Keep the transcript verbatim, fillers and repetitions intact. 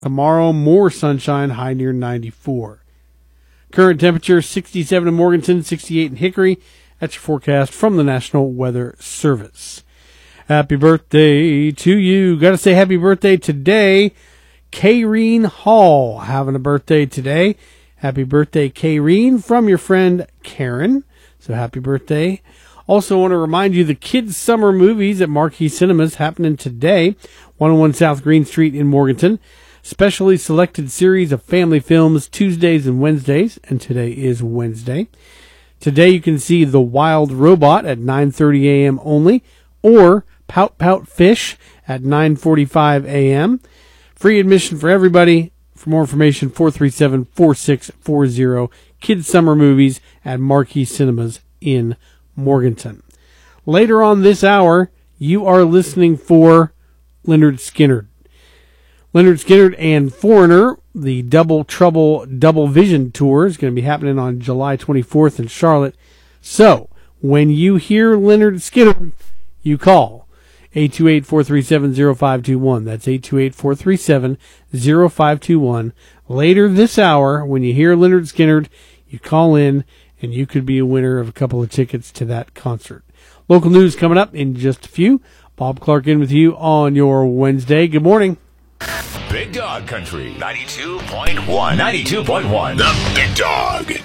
Tomorrow, more sunshine, high near ninety-four. Current temperature, sixty-seven in Morganton, sixty-eight in Hickory. That's your forecast from the National Weather Service. Happy birthday to you. Got to say happy birthday today. Kayreen Hall having a birthday today. Happy birthday, Kayreen, from your friend Karen. So happy birthday. Also want to remind you the kids' summer movies at Marquee Cinemas happening today. one oh one South Green Street in Morganton. Specially selected series of family films Tuesdays and Wednesdays, and today is Wednesday. Today you can see The Wild Robot at nine thirty a.m. only, or Pout Pout Fish at nine forty-five a.m. Free admission for everybody. For more information, four three seven, four six four zero. Kids Summer Movies at Marquee Cinemas in Morganton. Later on this hour, you are listening for Lynyrd Skynyrd. Lynyrd Skynyrd and Foreigner, the Double Trouble Double Vision Tour, is going to be happening on July twenty-fourth in Charlotte. So, when you hear Lynyrd Skynyrd, you call eight two eight, four three seven, zero five two one. That's eight two eight, four three seven, zero five two one. Later this hour, when you hear Lynyrd Skynyrd, you call in, and you could be a winner of a couple of tickets to that concert. Local news coming up in just a few. Bob Clark in with you on your Wednesday. Good morning. Big Dog Country, ninety-two point one. ninety-two point one. The Big Dog.